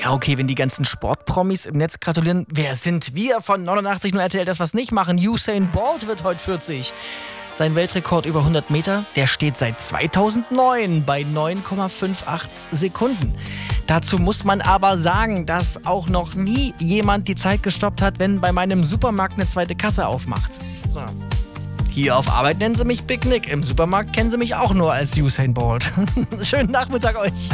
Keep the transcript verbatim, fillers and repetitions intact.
Ja, okay, wenn die ganzen Sportpromis im Netz gratulieren, wer sind wir von neunundachtzig Komma null R T L, das was nicht machen? Usain Bolt wird heute vierzig. Sein Weltrekord über hundert Meter, der steht seit zweitausendneun bei neun Komma achtundfünfzig Sekunden. Dazu muss man aber sagen, dass auch noch nie jemand die Zeit gestoppt hat, wenn bei meinem Supermarkt eine zweite Kasse aufmacht. So. Hier auf Arbeit nennen sie mich Big Nick, im Supermarkt kennen sie mich auch nur als Usain Bolt. Schönen Nachmittag euch.